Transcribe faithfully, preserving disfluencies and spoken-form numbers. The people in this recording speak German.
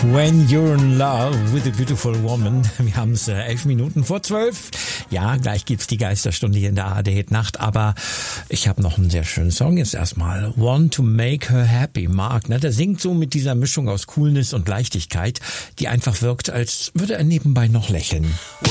When You're in Love with a Beautiful Woman. Wir haben es äh, elf Minuten vor zwölf. Ja, gleich gibt's die Geisterstunde hier in der A R D Hit Nacht, aber ich habe noch einen sehr schönen Song jetzt erstmal. Want to Make Her Happy, Mark. Ne, der singt so mit dieser Mischung aus Coolness und Leichtigkeit, die einfach wirkt, als würde er nebenbei noch lächeln.